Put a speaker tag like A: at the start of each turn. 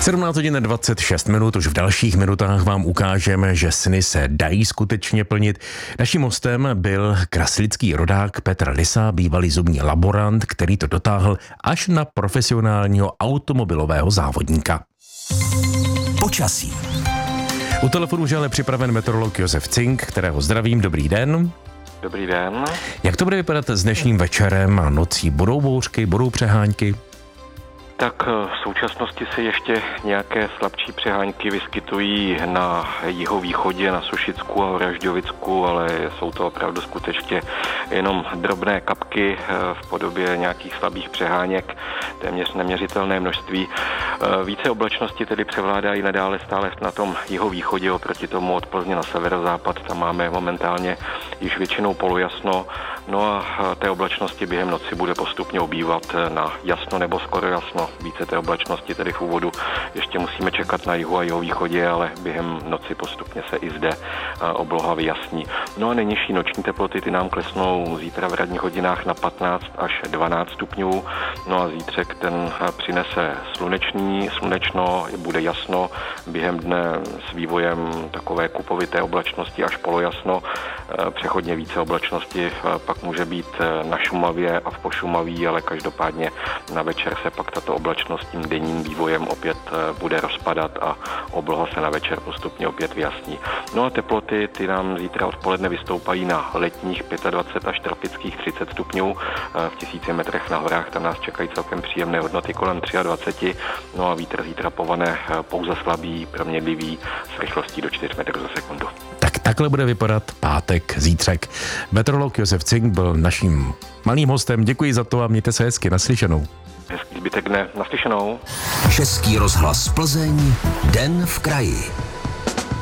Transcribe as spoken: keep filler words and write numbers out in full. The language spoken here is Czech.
A: sedmnáct hodin dvacet šest minut, už v dalších minutách vám ukážeme, že sny se dají skutečně plnit. Naším hostem byl kraslický rodák Petr Lisa, bývalý zubní laborant, který to dotáhl až na profesionálního automobilového závodníka.
B: Počasí.
A: U telefonu už ale připraven meteorolog Josef Cink, kterého zdravím. Dobrý den.
C: Dobrý den.
A: Jak to bude vypadat s dnešním večerem a nocí? Budou bouřky, budou přehánky?
C: Tak v současnosti se ještě nějaké slabší přehánky vyskytují na jihovýchodě, na Sušicku a Horažďovicku, ale jsou to opravdu skutečně jenom drobné kapky v podobě nějakých slabých přeháněk, téměř neměřitelné množství. Více oblačnosti tedy převládají nadále stále na tom jihovýchodě oproti tomu od Plzně na severozápad. Tam máme momentálně již většinou polojasno, no a té oblačnosti během noci bude postupně ubývat na jasno nebo skoro jasno. Více té oblačnosti tedy v úvodu ještě musíme čekat na jihu a jihovýchodě, ale během noci postupně se i zde obloha vyjasní. No a nejnižší noční teploty ty nám klesnou zítra v ranních hodinách na patnáct až dvanáct stupňů. No a zítřek ten přinese sluneční, slunečno, bude jasno, během dne s vývojem takové kupovité oblačnosti až polojasno. Přechodně více oblačnosti pak může být na Šumavě a v Pošumaví, ale každopádně na večer se pak tato oblačnost tím denním vývojem opět bude rozpadat a obloha se na večer postupně opět vyjasní. No a teploty ty nám zítra odpoledne vystoupají na letních dvacet pět až třicet stupňů. V tisíci metrech na horách tam nás čekají celkem příjemné hodnoty kolem dvacet tři. No a vítr zítra povane pouze slabý, proměnlivý s rychlostí do čtyři metrů za sekundu.
A: Tak takhle bude vypadat pátek, zítřek. Meteorolog Josef Cink byl naším malým hostem. Děkuji za to a mějte se hezky. Naslyšenou.
C: Hezký zbytek dne. Naslyšenou.
B: Český rozhlas Plzeň. Den v kraji.